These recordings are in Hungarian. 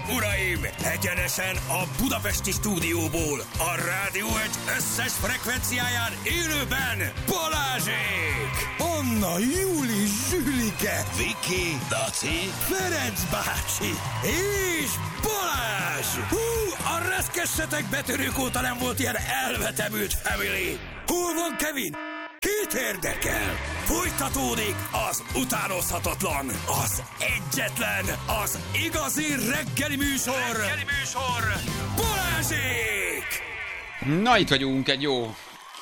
uraim, egyenesen a budapesti stúdióból, a Rádió Egy összes frekvenciáján élőben Balázsék! Anna, Júli, Zsülike, Viki, Daci, Ferenc bácsi és Balázs! Hú, a reszkessetek betörők óta nem volt ilyen elvetemült family! Hol van Kevin? Kit érdekel? Folytatódik az utánozhatatlan, az egyetlen, az igazi reggeli műsor, Balázsék! Na, itt vagyunk egy jó...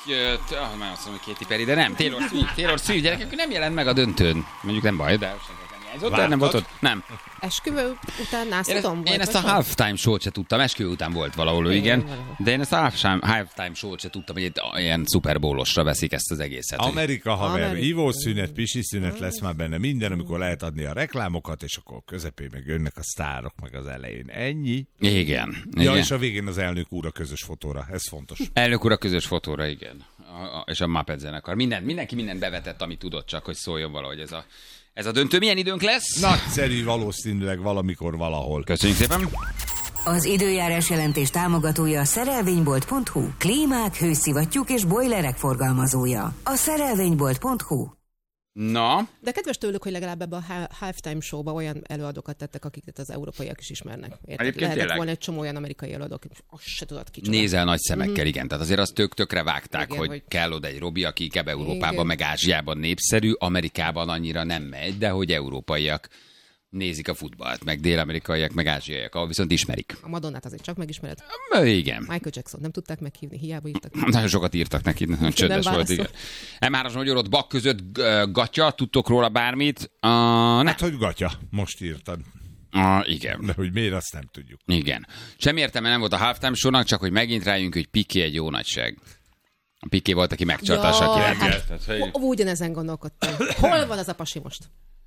már azt mondom, hogy Katy Perry, de nem, Taylor Swift, gyerekek, nem jelent meg a döntőn. Mondjuk nem baj, de senki nem hiányzott, de nem volt ott. Nem. Esküvő után nászlatom volt? Én ezt a halftime show-t se tudtam, esküvő után volt valahol, igen. De én ezt a halftime show-t se tudtam, hogy itt ilyen szuperbólosra veszik ezt az egészet. Amerika haver, ivószünet, pisiszünet lesz már benne minden, amikor lehet adni a reklámokat, és akkor közepén meg jönnek a sztárok, meg az elején. Ennyi. Igen. Ja, és a végén az elnök úr a közös fotóra, ez fontos. Elnök úr a közös fotóra, igen. És a Muppet zenekar. Mindenki mindent bevetett, amit tudott, csak hogy szóljon valahogy ez a döntő. Milyen időnk lesz? Nagyszerű, valószínűleg valamikor, valahol. Köszönjük szépen. Az időjárás jelentés támogatója a szerelvénybolt.hu. Klímák, hőszivattyúk és bojlerek forgalmazója. A szerelvénybolt.hu. Na. De kedves tőlük, hogy legalább ebbe a halftime showba olyan előadókat tettek, akiket az európaiak is ismernek. Lehetett volna egy csomó olyan amerikai előadók, azt se tudod kicsoda. Nézel nagy szemekkel, igen. Tehát azért azt tökre vágták, igen, hogy kell oda egy Robi, aki inkább Európában, meg Ázsiában népszerű, Amerikában annyira nem megy, de hogy európaiak nézik a futballt, meg dél-amerikaiak, meg ázsiaiak, ahol viszont ismerik. A Madonnát azért csak megismered. Igen. Michael Jackson nem tudták meghívni, hiába írtak. Nagyon sokat írtak neki, nagyon csöndes volt, igen. M3-as magyarod bak között gatya, tudtok róla bármit? Hát, hogy gatya, most írtad. Igen. De hogy miért, azt nem tudjuk. Igen. Semmi értelme nem volt a halftime show-nak, csak hogy megint rájünk, hogy Piqué egy jó nagyság. A Piqué volt, aki megcsalta a hát, ugyanezen gondolkodtam. Hol van az a pasi most?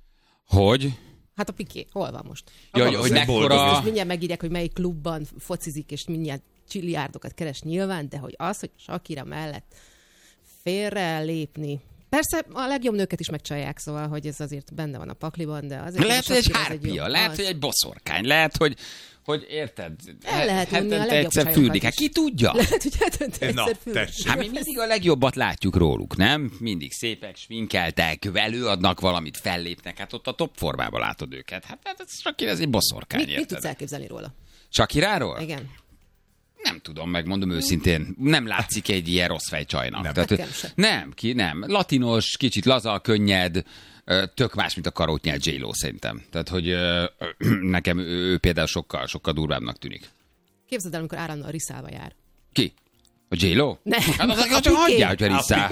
Hogy? Hát a Piqué, hol van most? Hogy mekkora... Most mindjárt megírják, hogy melyik klubban focizik, és mindjárt csilliárdokat keres nyilván, de hogy az, hogy Shakira mellett félre lépni. Persze a legjobb nőket is megcsalják, szóval, hogy ez azért benne van a pakliban, de azért... Lehet, hogy egy hárpia, lehet, hogy egy boszorkány, lehet, hogy érted? El lehet unni a legjobb egyszer fürdik. Hát ki tudja? Lehet, hogy hetente egyszer fürdik. Hát mi mindig a legjobbat látjuk róluk, nem? Mindig szépek, sminkeltek, előadnak valamit, fellépnek. Hát ott a top formában látod őket. Hát ez Shakira, ez egy boszorkány, Mit tudsz elképzelni róla? Shakiráról? Igen. Nem tudom, megmondom őszintén. Nem látszik egy ilyen rossz fejcsajnak. Nem. Tehát, nem. Latinos, kicsit laza, könnyed, tök más, mint a karótnyelt J-Lo szerintem. Tehát, hogy nekem ő például sokkal durvábbnak tűnik. Képzeld el, amikor állandóan riszálva jár. Ki? A J-Lo? Nem. Hát az csak hagyjál, hogy riszál.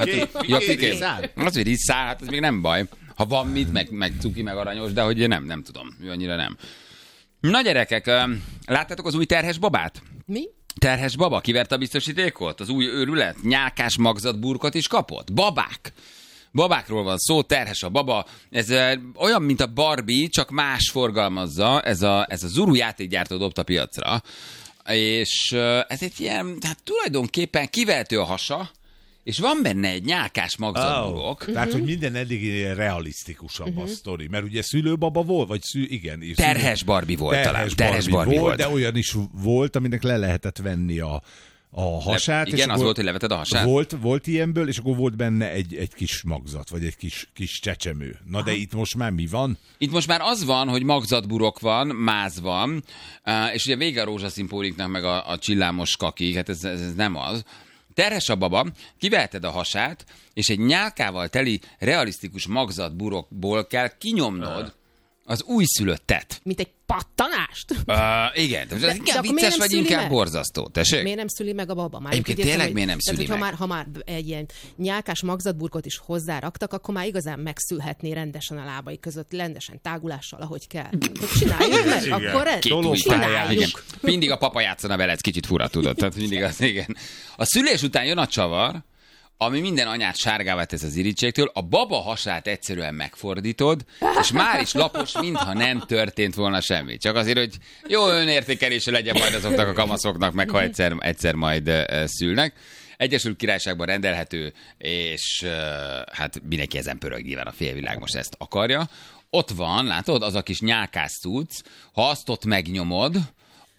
Az, hogy riszál, hát ez még nem baj. Ha van mit, meg cuki, meg aranyos, de hogy nem tudom. Ő annyira nem. Na gyerekek, láttátok az új terhes babát? Mi? Terhes baba kiverte a biztosítékot? Az új őrület? Nyálkás magzatburkot is kapott? Babákról van szó, terhes a baba. Ez olyan, mint a Barbie, csak más forgalmazza. Ez a Zuru játékgyártó dobta piacra. És ez egy ilyen, hát tulajdonképpen kivehető a hasa, és van benne egy nyálkás magzatburok. Tehát, hogy minden eddig ilyen realisztikusabb a sztori. Mert ugye szülőbaba volt, vagy igen. Terhes Barbie volt talán. Terhes Barbie volt. De olyan is volt, aminek le lehetett venni a hasát. Igen, és az volt, hogy leveted a hasát? Volt ilyenből, és akkor volt benne egy kis magzat, vagy egy kis csecsemő. Na de itt most már mi van? Itt most már az van, hogy magzatburok van, máz van, és ugye vége a rózsaszín póliknak, meg a csillámos kaki, hát ez nem az. Terhes a baba, kiveheted a hasát, és egy nyálkával teli realisztikus magzatburokból kell kinyomnod az újszülöttet. Mint egy pattanást? Igen. Ez inkább vicces, vagy inkább borzasztó? Tessék? Miért nem szüli meg a baba? Már egyébként tényleg miért nem szüli meg? Ha már egy ilyen nyálkás magzatburkot is hozzáraktak, akkor már igazán megszülhetné rendesen a lábai között, rendesen tágulással, ahogy kell. Csináljuk meg, akkor csináljuk. Mindig a papa játszana veled, kicsit fura, tudod. Tehát mindig az, igen. A szülés után jön a csavar, ami minden anyát sárgává tesz az irítségtől, a baba hasát egyszerűen megfordítod, és már is lapos, mintha nem történt volna semmi. Csak azért, hogy jó önértékelése legyen majd azoknak a kamaszoknak, meg ha egyszer majd szülnek. Egyesült Királyságban rendelhető, és hát mindenki ezen pörög, nyilván a félvilág most ezt akarja. Ott van, látod, az a kis nyálkás cucc, ha azt ott megnyomod,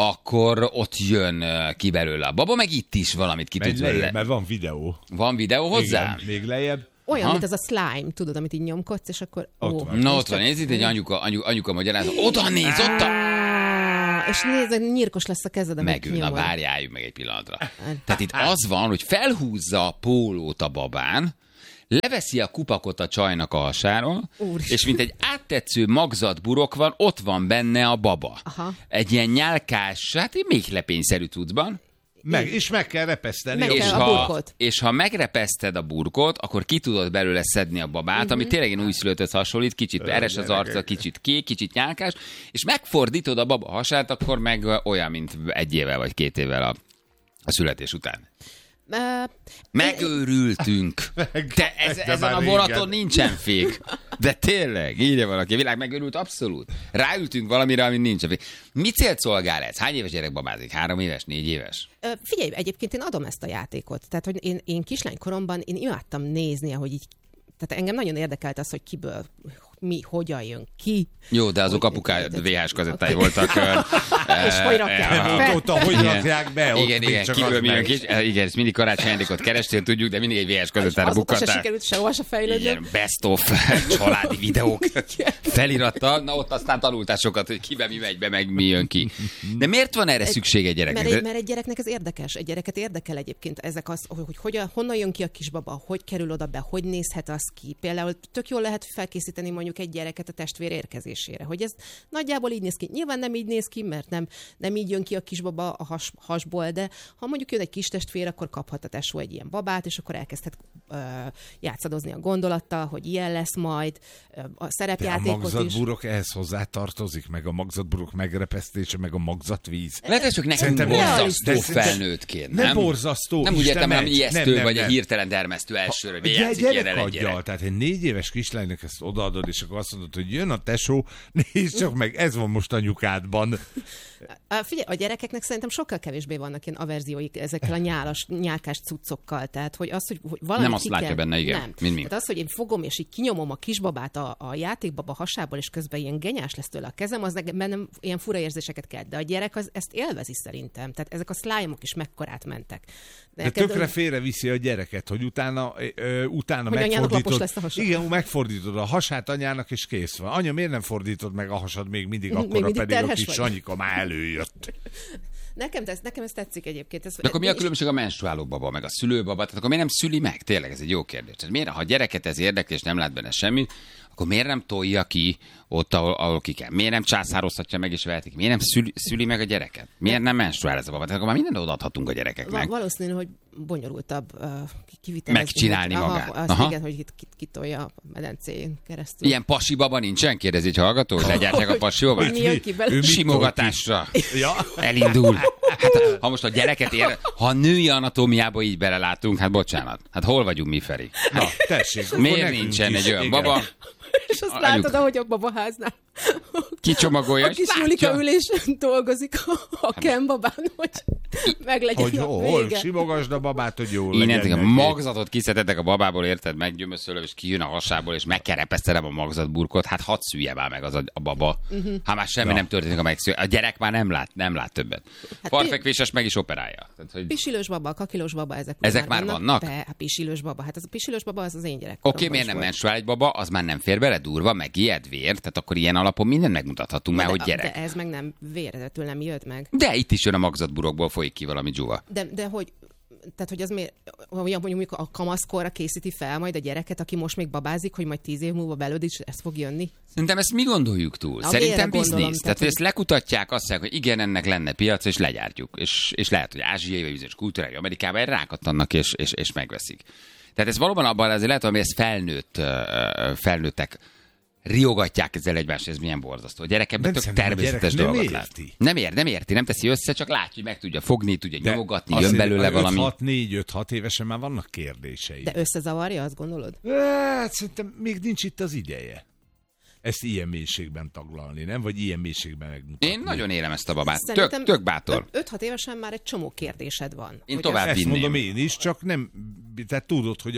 akkor ott jön ki belőle a baba, meg itt is valamit ki tudsz belőle. Mert van videó. Van videó hozzá? Igen, még lejjebb. Olyan, Aha. mint az a slime, tudod, amit így nyomkodsz, és akkor... Ott van. Na ott van, nézd itt egy anyuka magyarázat. Oda néz, ott a... És nézd, nyírkos lesz a kezed, amit Megül, na kinyomod. várjáljuk meg egy pillanatra. Tehát itt az van, hogy felhúzza a pólót a babán, leveszi a kupakot a csajnak a hasáról, Úristen. és mint egy áttetsző magzatburok van, ott van benne a baba. Aha. Egy ilyen nyálkás, hát egy méhlepényszerű cuccban. És meg kell repeszteni. Meg a kell burkot. a burkot. És ha megrepeszted a burkot, akkor ki tudod belőle szedni a babát, ami tényleg egy újszülötthöz hasonlít, kicsit eres az arca, kicsit kék, kicsit nyálkás, és megfordítod a baba hasát, akkor meg olyan, mint 1 évvel vagy 2 évvel a születés után. Megőrültünk. De ezen már a vonaton régen. nincsen fék. De tényleg, írja valaki. A világ megőrült abszolút. Ráültünk valamire, ami nincsen fék. Mi célt szolgál ez? Hány éves gyerek babázik? 3 éves? 4 éves? Figyelj, egyébként én adom ezt a játékot. Tehát, hogy én kislánykoromban én imádtam nézni, ahogy így... Tehát engem nagyon érdekelt az, hogy kiből hogyan jön ki. Jó, de azok apukája VHS kazettái voltak. És hogy rakják Ott, hogy rakják be, ott Igen, még igen, csak kiből az mi jön meg. ki. Igen, ezt mindig karácsony ajándékot kerestél, tudjuk, de mindig egy VHS kazettára Azóta se bukkantál. sikerült sehova se fejlődni. Igen, best of családi videók felirattal. Na ott aztán tanultál sokat, hogy kibe mi megy be, meg mi jön ki. De miért van erre szükség egy gyereknek? Mert egy gyereknek ez érdekes. Egy gyereket érdekel egyébként ezek az, hogy honnan jön ki a kisbaba, hogy kerül oda be, hogy nézhet az ki. Például tök jól lehet felkészíteni mondjuk egy gyereket a testvér érkezésére, hogy ez nagyjából így néz ki. Nyilván nem így néz ki, mert nem így jön ki a kisbaba a hasból, de ha mondjuk jön egy kis testvér, akkor kaphat a tesó egy ilyen babát, és akkor elkezdhet játszadozni a gondolattal, hogy ilyen lesz majd, a De a szerepjátékot is. magzatburok ehhez hozzá tartozik, meg a magzatburok megrepesztése, meg a magzatvíz. Lehet, hogy csak nekünk Szerintem borzasztó de- felnőttként, Nem nem? borzasztó. Nem úgy Isten értem, hanem megy. ijesztő, Nem, vagy nem. egy hirtelen dermesztő elsőre, hogy Egy játszik ilyen gyerek egy gyerek. aggyal, tehát egy 4 éves kislánynak ezt odaadod, és akkor azt mondod, hogy jön a tesó, nézd csak meg, ez van most anyukádban. Figyelj, a gyerekeknek szerintem sokkal kevésbé vannak ilyen averzióik ezekkel a nyálkás cuccokkal. Tehát, hogy az, hogy valami Nem azt látja benne, igen, Nem. mint mi. Tehát az, hogy én fogom, és így kinyomom a kisbabát a játékbaba hasából, és közben ilyen genyás lesz tőle a kezem, az bennem ilyen fura érzéseket kelt. De a gyerek ezt élvezi szerintem. Tehát ezek a slime-ok is mekkorát mentek. De tökre félreviszi a gyereket, hogy utána Hogy anyának megfordítod. lapos lesz a hasa. Igen, megfordítod a hasát anyának, és kész van. Anya, miért nem fordítod meg a hasad még mindig akkora, mindig pedig a terhes kis vagy. Sanyika már előjött. Nekem ez tetszik egyébként. De akkor mi a különbség a menstruáló baba, meg a szülőbaba? Tehát akkor miért nem szüli meg? Tényleg ez egy jó kérdés. Tehát miért, ha a gyereket ez érdekel, és nem lát benne semmit, akkor miért nem tolja ki ott, ahol ki kell? Miért nem császároztatja meg és vehetik? Miért nem szüli meg a gyereket? Miért nem menstruál ez a baba? Tehát akkor már mindent odaadhatunk a gyerekeknek. Valószínű, hogy bonyolultabb kivitelezni. Megcsinálni magát. Azt Aha. igen, hogy kitolja a medencén keresztül. Ilyen pasi baba nincsen? Kérdezi egy hallgató, hogy legyártják a pasi babát? Mi jön ki belőle? Ő mit Simogatásra. Ja. Elindul. Hát, ha most a gyereket ha a női anatómiába így belelátunk, hát bocsánat. Hát hol vagyunk mi, Feri? Na, tessék. akkor Miért nekünk nincsen is. egy olyan Igen. baba, És azt Anyuk. látod, ahogy a babaháznál kicsomagolja, a és kis látja. Julika ülésen dolgozik a kembabán, hogy meglegyen Hogy a hol vége. simogasd a babát, hogy jól Innentől legyen a neki. magzatot kiszedetek a babából, érted, meggyömöszölöm, és kijön a hasából, és megkerepesztelem a magzatburkot, hát hadd szülje már meg az a baba. Ha már semmi nem történik, a gyerek már nem lát többet. Parfekvéses meg is operálja. Tehát, hogy... Pisilős baba, kakilós baba, ezek már vannak? A pisilős baba, hát az a pisilős baba az én gyerek. Oké, miért nem menstruál egy baba, az már nem fér bele durva, meg ijed vér, tehát akkor ilyen alapon mindent megmutathatunk már, hogy gyerek. De ez meg nem véredetül nem jött meg. De itt is jön a magzatburokból, folyik ki valami dzsuva. De hogy... Tehát, hogy az miért, olyan mondjuk a kamaszkorra készíti fel majd a gyereket, aki most még babázik, hogy majd 10 év múlva belőd is ez fog jönni? Szerintem ezt mi gondoljuk túl? Na, Szerintem miért gondolom, biznisz. tehát, Tehát hogy- ezt lekutatják, azt mondják, hogy igen, ennek lenne piac, és legyártjuk. És lehet, hogy ázsiai, vagy bizonyos kultúrájú Amerikában erre rákattannak, és megveszik. Tehát ez valóban abban azért lehet, hogy ez felnőttek riogatják ezzel egymást, ez milyen borzasztó. A gyerekekben Nem tök szerintem a természetes gyerek nem dolgot lát. érti. Nem érti, nem teszi össze, csak látja, hogy meg tudja fogni, tudja nyomogatni, jön azért belőle a valami. 4-5-6 évesen már vannak kérdései. De összezavarja, azt gondolod? Hát szerintem még nincs itt az ideje. Ezt ilyen mélységben taglalni, nem? Vagy ilyen mélységben megmutatni. Én nagyon élem ezt a babát. Szerintem Tök bátor. 5-6 évesen már egy csomó kérdésed van. Én Hogy tovább Ezt vinném. mondom én is, csak nem... Tehát tudod, hogy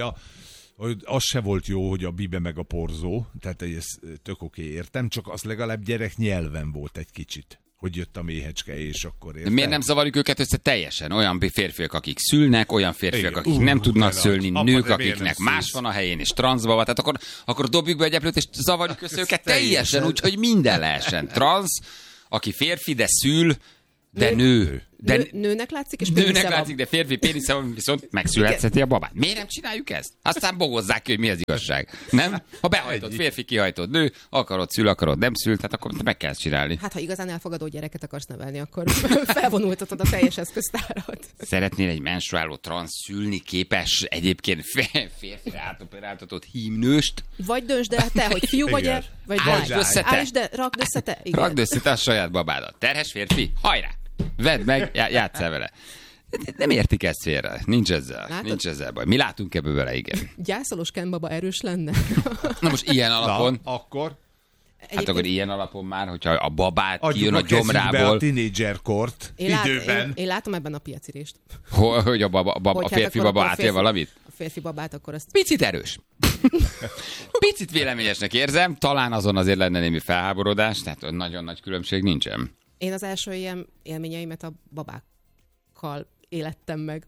az se volt jó, hogy a bibe meg a porzó, tehát ez tök oké, értem, csak az legalább gyerek nyelven volt egy kicsit. hogy jött a méhecske, és akkor De miért nem zavarjuk őket össze teljesen? Olyan férfiak, akik szülnek, olyan férfiak, Igen. akik nem tudnak de szülni, apa, nők, de miért akiknek nem más szülsz? van a helyén, és transzba van. Tehát akkor dobjuk be egy eplőt, és zavarjuk össze őket teljesen, úgyhogy minden lehessen. Transz, aki férfi, de szül, de nő. De Nőnek látszik, és nőnek pénisze van. látszik, de férfi pénisze van, viszont megszülhetheti a babát. Miért nem csináljuk ezt? Aztán bogozzák ki, hogy mi az igazság. Nem? Ha behajtott férfi, kihajtott nő, akarod szül, akarod nem szül, tehát akkor meg kell ezt csinálni. Hát, ha igazán elfogadó gyereket akarsz nevelni, akkor felvonultatod a teljes eszköztárat. Szeretnél egy menstruáló transz szülni képes egyébként férfire átoperáltatott hímnőst? Vagy döntsd el te, hogy fiú vagy Igen. vagy Állítsd lány. össze te. Állítsd, de rakd össze te. Igen. Rakd össze te a saját babádat. Terhes férfi? Hajrá! Vedd meg, játsszál vele. Nem értik ezt félre. Nincs ezzel baj. Mi látunk ebből vele, igen. Gyászolós Ken baba erős lenne. Na most ilyen alapon, Na, akkor hát akkor ilyen alapon már, hogyha a babát adjuk kijön a kezükbe a gyomrából, tínédzserkort időben. Én látom ebben a piacirést. hogy a Hogy férfi akkor baba a átél valamit? A férfi babát akkor azt... Picit erős. Picit véleményesnek érzem, talán azon azért lenne némi felháborodás, tehát nagyon nagy különbség nincsen. Én az első ilyen élményeimet a babákkal élettem meg.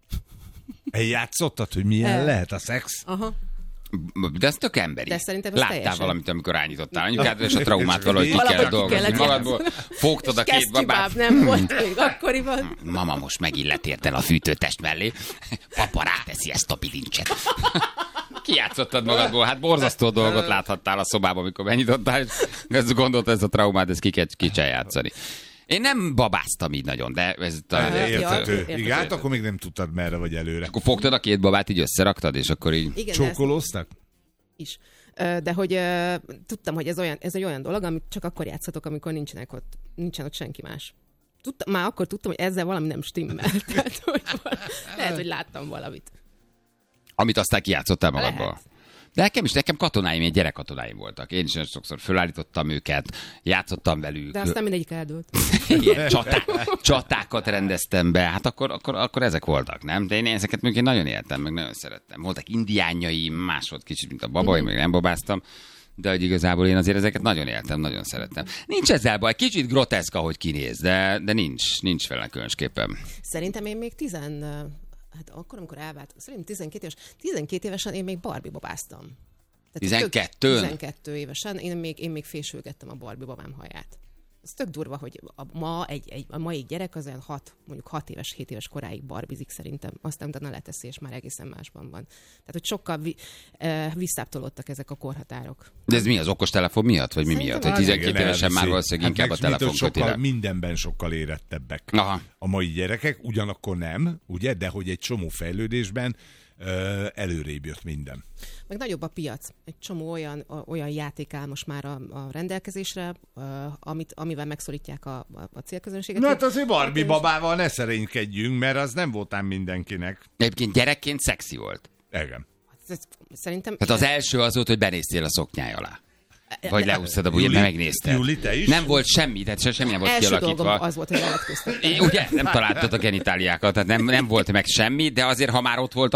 Eljátszottad, hogy milyen lehet a szex? Aha. De ez tök emberi. De szerintem ez láttál teljesen. valamit, amikor rányítottál anyukád, és a traumát valahogy ki Valahogy kell ki dolgozni kellett magadból. Fogtad a két Kesztyűbáb babát. nem volt még akkoriban. Mama most megillett érten a fűtőtest mellé. Papa ráteszi ezt a bilincset. Kijátszottad magadból, hát borzasztó dolgot láthattál a szobában, amikor megnyitottál, és ezt gondolta, ez a traumát, ezt ki kell játszani. Én nem babáztam így nagyon, de ez talán Érthető. érthető. Igen, hát akkor még nem tudtad merre vagy előre. Akkor fogtad a két babát, így összeraktad, és akkor így... Igen, de ezt Csókolóztak? is. De hogy tudtam, hogy ez egy olyan dolog, amit csak akkor játszatok, amikor nincsen ott senki más. Már akkor tudtam, hogy ezzel valami nem stimmel. Tehát, hogy lehet, hogy láttam valamit. Amit aztán kijátszottál magadból. Lehet. De nekem katonáim, ilyen gyerekkatonáim voltak. Én is sokszor fölállítottam őket, játszottam velük. De aztán mindegyik eldőlt. Igen, csatákat rendeztem be, hát akkor ezek voltak, nem? De én ezeket még én nagyon éltem, meg nagyon szerettem. Voltak indiánjaim, más volt kicsit, mint a baba, én még nem babáztam, de hogy igazából én azért ezeket nagyon éltem, nagyon szerettem. Nincs ezzel baj, kicsit groteszk, ahogy kinéz, de nincs vele különösképpen. Szerintem én még hát akkor, amikor elvált, szerintem 12 évesen én még Barbie babáztam. Tehát 12? 12 évesen én még fésülgettem a Barbie babám haját. Ez tök durva, hogy a mai gyerek az olyan 6 éves, 7 éves koráig barbizik szerintem. Aztán utána leteszi, és már egészen másban van. Tehát, hogy sokkal visszábbtolódtak ezek a korhatárok. De ez mi, az okostelefon miatt, vagy mi miatt? Hogy 12 évesen már valószínűleg inkább a telefon köti le. Mindenben sokkal érettebbek Aha. a mai gyerekek, ugyanakkor nem, ugye, de hogy egy csomó fejlődésben előrébb jött minden. Meg nagyobb a piac. Egy csomó olyan játék áll most már a rendelkezésre, amivel megszorítják a célközönséget. Na hát azért Barbie babával ne szerénykedjünk, mert az nem voltán mindenkinek. Egyébként gyerekként szexi volt. Igen. Szerintem... Tehát az első az volt, hogy benéztél a szoknyáj alá. Vagy leúsztad a bujját, mert megnézted. Juli, te is? Nem volt semmi, tehát semmi nem volt első kialakítva. dolgom az volt, hogy levetköztem. Ugye? Nem találtad a genitáliákat, tehát nem volt meg semmi, de azért, ha már ott volt,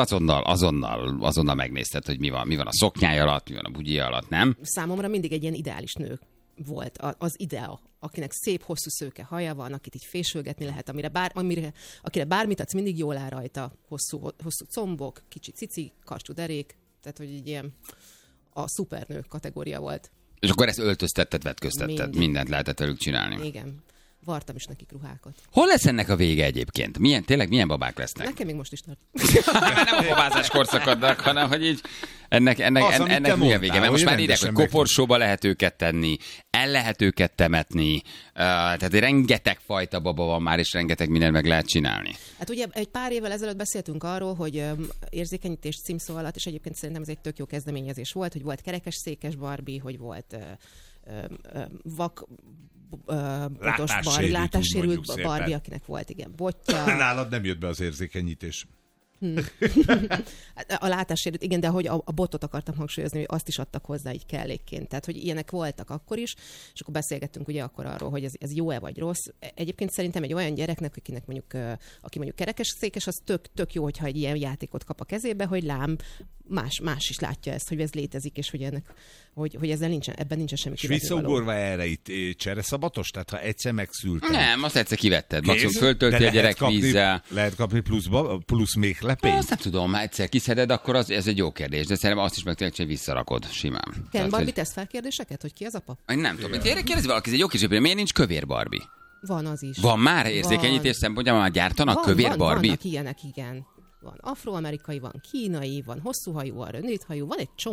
azonnal megnézted, hogy mi van a szoknyáj alatt, mi van a bugyi alatt, nem? Számomra mindig egy ilyen ideális nő volt az idea, akinek szép, hosszú szőke haja van, akit így fésülgetni lehet, akire bármit adsz, mindig jól áll rajta, hosszú combok, kicsi cici, karcsú derék, tehát hogy egy ilyen a szupernő kategória volt. És akkor ezt öltöztetted, vetköztetted, mindent lehetett velük csinálni. Igen. Vartam is nekik ruhákat. Hol lesz ennek a vége egyébként? Milyen babák lesznek? Nekem még most is tart. Nem a babázás korszakadnak, hanem hogy így ennek milyen vége? Mert most már írják, hogy koporsóba lehet őket tenni, el lehet őket temetni, tehát rengeteg fajta baba van már, és rengeteg mindent meg lehet csinálni. Hát ugye egy pár évvel ezelőtt beszéltünk arról, hogy érzékenyítés címszó alatt, és egyébként szerintem ez egy tök jó kezdeményezés volt, hogy volt kerekes székes Barbie, hogy volt vak látássérült Barbie, akinek volt igen botja. Nálad nem jött be az érzékenyítés. A látássérült, igen, de hogy a botot akartam hangsúlyozni, hogy azt is adtak hozzá így kellékként. Tehát, hogy ilyenek voltak akkor is, és akkor beszélgettünk ugye akkor arról, hogy ez jó-e vagy rossz. Egyébként szerintem egy olyan gyereknek, aki mondjuk kerekes székes, az tök jó, hogyha egy ilyen játékot kap a kezébe, hogy lám, más is látja ezt, hogy ez létezik, és hogy hogy ebben nincsen semmi És kivetnivaló. visszaugorva erre itt csereszabatos? Tehát ha egyszer megszültem. Nem, azt egyszer kivetted. Maximum Kész? föltölti De a gyerek vízzel. Lehet kapni plusz még lepényt? Azt nem tudom, ha egyszer kiszeded, akkor ez egy jó kérdés, de szerintem azt is meg tényleg visszarakod simán. Ken Tehát, Barbie hogy- tesz fel kérdéseket, hogy ki az apa? Én nem tudom, kérdezi valaki, ez egy jó kis miért nincs kövér Barbie? Van az is. Van már érzékenyítés szempontjából már gyártanak kövér Barbie? Vannak ilyenek, igen. Van afroamerikai, van kínai, van hosszúhajú, van rövidhajú, van egy csomó